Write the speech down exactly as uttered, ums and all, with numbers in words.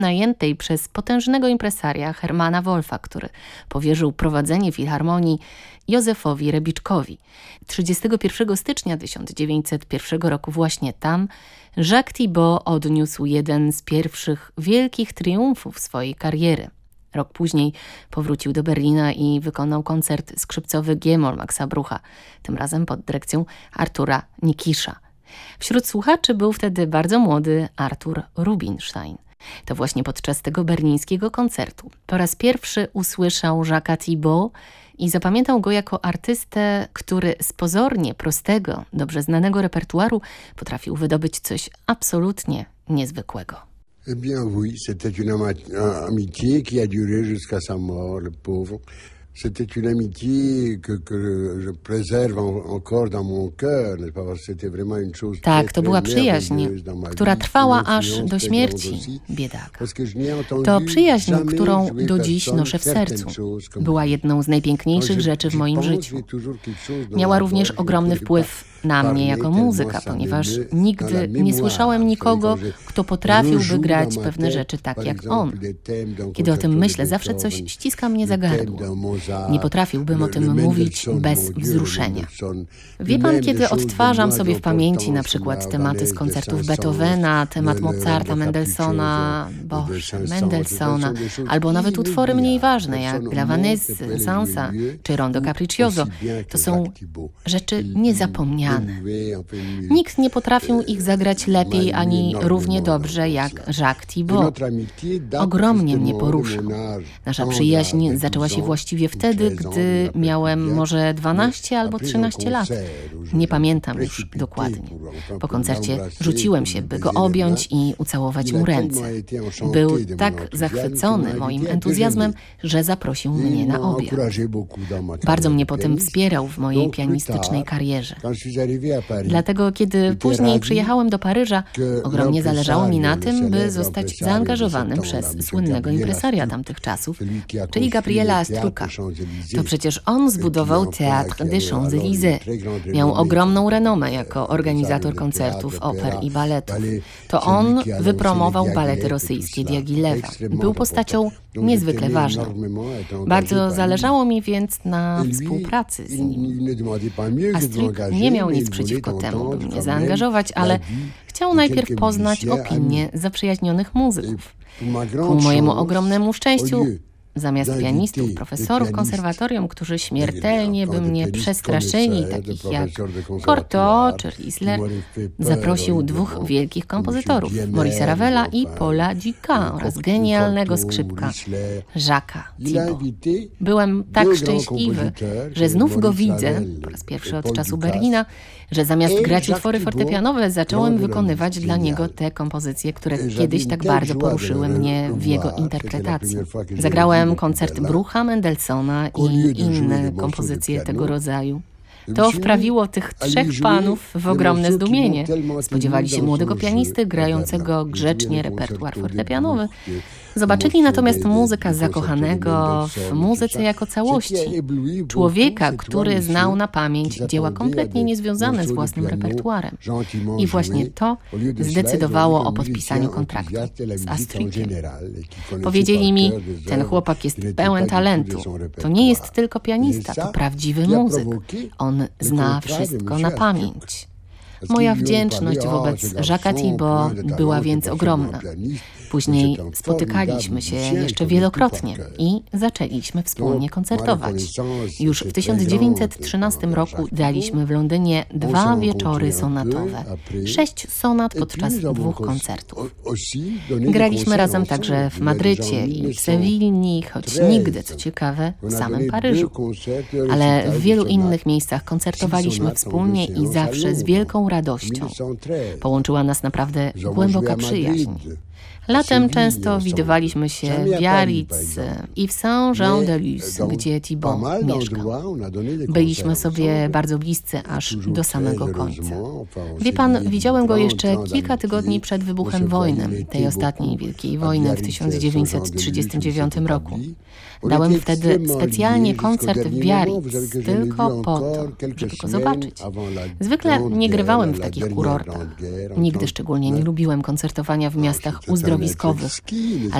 najętej przez potężnego impresaria Hermana Wolfa, który powierzył prowadzenie filharmonii Józefowi Rebiczkowi. trzydziestego pierwszego stycznia tysiąc dziewięćset pierwszego roku właśnie tam Jacques Thibaud odniósł jeden z pierwszych wielkich triumfów swojej kariery. Rok później powrócił do Berlina i wykonał koncert skrzypcowy G-moll Maxa Brucha, tym razem pod dyrekcją Artura Nikisza. Wśród słuchaczy był wtedy bardzo młody Artur Rubinstein. To właśnie podczas tego berlińskiego koncertu po raz pierwszy usłyszał Jacques'a Thibaud i zapamiętał go jako artystę, który z pozornie prostego, dobrze znanego repertuaru potrafił wydobyć coś absolutnie niezwykłego. Eh bien oui, c'était une amitié qui a duré jusqu'à sa mort, le pauvre. C'était une amitié que, que je préserve encore dans mon cœur, n'est-ce pas? C'était vraiment une chose très, Tak, to była très przyjaźń, merveilleuse dans ma vie. która trwała Une aż influence do très śmierci grande aussi, biedaka. parce que je n'ai entendu To przyjaźń, jamais którą jouer do dziś personne noszę w certaines sercu. choses comme Była ça. jedną z najpiękniejszych Je- rzeczy w je moim pense, życiu. j'ai toujours quelque chose dans Miała ma również voix, je ogromny ne pourrais wpływ pas na mnie parler jako tellement muzyka, ça ponieważ me met dans la nigdy nie mémoire. słyszałem nikogo, C'est-à-dire, kto potrafiłby rejoue grać dans ma pewne tête, rzeczy tak par jak exemple, on. des thèmes d'un Kiedy o tym concerto myślę, de zawsze coś Beethoven, ściska mnie za le thème gardło. d'un Mozart, Nie potrafiłbym le- o tym le mówić Mendelssohn, bez mon Dieu, le wzruszenia. Mendelssohn. Wie Et pan, même kiedy des choses odtwarzam de sobie w moins pamięci na d'importance, przykład la tematy z Valse de koncertów Saint-Saëns, Beethovena, temat le- le- Mozarta, le Mendelssohna, Capriccioso de Bosch, Saint-Saëns, Mendelssohna, to są des choses albo nawet utwory mniej ważne jak Personne Dla au monde Vanessy, ne peut les Sansa jouer mieux czy Rondo ou Capriccioso. aussi bien que To są Jacques Thibaud. rzeczy Il- niezapomniane. il jouait un peu mieux. Nikt nie potrafił ich zagrać lepiej ani Malgré równie énormément dobrze jak d'importance. Jacques Et Thibaud. notre amitié date Ogromnie mnie justement de poruszył. mon âge. Nasza Quand przyjaźń j'avais zaczęła się douze właściwie ans, wtedy, treize ans, gdy je m'appelle miałem bien, może dwanaście mais albo après trzynaście un lat. concert où je Nie me pamiętam już précipité dokładnie. pour enfin Po pour koncercie l'embrasser, rzuciłem pour się, lui by go baiser les objąć mains. i ucałować Il a mu tellement ręce. été enchanté Był de mon tak enthousiasme zachwycony qu'il m'a moim invité à entuzjazmem, déjeuner. że zaprosił Il mnie na m'a obiad. encouragé beaucoup dans ma Bardzo carrière mnie de potem pianiste. wspierał w mojej Donc, plus pianistycznej tard, karierze. quand je suis arrivé à Paris, Dlatego, kiedy później przyjechałem do Paryża, ogromnie zależało mi na tym, by zostać zaangażowanym przez słynnego impresaria tamtych czasów, czyli Gabriela Astruca. To przecież on zbudował Théâtre des Champs-Élysées. Miał ogromną renomę jako organizator koncertów, oper i baletów. To on wypromował balety rosyjskie Diagilewa. Był postacią niezwykle ważną. Bardzo zależało mi więc na współpracy z nim. Astruc nie miał nic przeciwko temu, by mnie zaangażować, ale chciał najpierw poznać opinie zaprzyjaźnionych muzyków. Ku mojemu ogromnemu szczęściu, zamiast pianistów, profesorów konserwatorium, którzy śmiertelnie by mnie przestraszyli, takich jak Cortot czy Riesler, zaprosił dwóch wielkich kompozytorów, Maurice'a Ravela i Paula Dukas oraz genialnego skrzypka Jacques'a Thibaud. Byłem tak szczęśliwy, że znów go widzę, po raz pierwszy od czasu Berlina, że zamiast grać utwory fortepianowe, zacząłem wykonywać dla niego te kompozycje, które kiedyś tak bardzo poruszyły mnie w jego interpretacji. Zagrałem koncert Brucha, Mendelssohna i inne kompozycje tego rodzaju. To wprawiło tych trzech panów w ogromne zdumienie. Spodziewali się młodego pianisty grającego grzecznie repertuar fortepianowy. Zobaczyli natomiast muzyka zakochanego w muzyce jako całości. Człowieka, który znał na pamięć dzieła kompletnie niezwiązane z własnym repertuarem. I właśnie to zdecydowało o podpisaniu kontraktu z Astruciem. Powiedzieli mi, ten chłopak jest pełen talentu. To nie jest tylko pianista, to prawdziwy muzyk. On zna wszystko na pamięć. Moja wdzięczność wobec Jacques'a Thibaud była więc ogromna. Później spotykaliśmy się jeszcze wielokrotnie i zaczęliśmy wspólnie koncertować. Już w tysiąc dziewięćset trzynastym roku daliśmy w Londynie dwa wieczory sonatowe, sześć sonat podczas dwóch koncertów. Graliśmy razem także w Madrycie i w Sewilli, choć nigdy, co ciekawe, w samym Paryżu. Ale w wielu innych miejscach koncertowaliśmy wspólnie i zawsze z wielką radością. Połączyła nas naprawdę głęboka przyjaźń. Latem często widywaliśmy się w Biarritz i w Saint-Jean-de-Luz, gdzie Thibaud mieszkał. Byliśmy sobie bardzo bliscy aż do samego końca. Wie pan, widziałem go jeszcze kilka tygodni przed wybuchem wojny, tej ostatniej wielkiej wojny w tysiąc dziewięćset trzydziestym dziewiątym roku. Dałem wtedy specjalnie koncert w Biarritz, tylko po to, żeby go zobaczyć. Zwykle nie grywałem w takich kurortach. Nigdy szczególnie nie lubiłem koncertowania w miastach uzdrowiskowych, uzdrowiskowych.